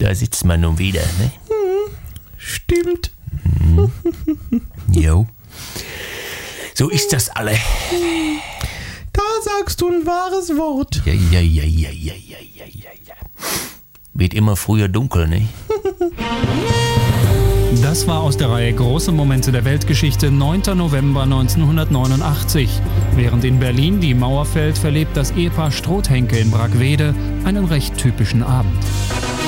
Da sitzt man nun wieder, ne? Stimmt. Jo. So ist das alle. Da sagst du ein wahres Wort. Ja. Wird immer früher dunkel, ne? Das war aus der Reihe Große Momente der Weltgeschichte, 9. November 1989. Während in Berlin die Mauer fällt, verlebt das Ehepaar Stroth-Henke in Brackwede einen recht typischen Abend.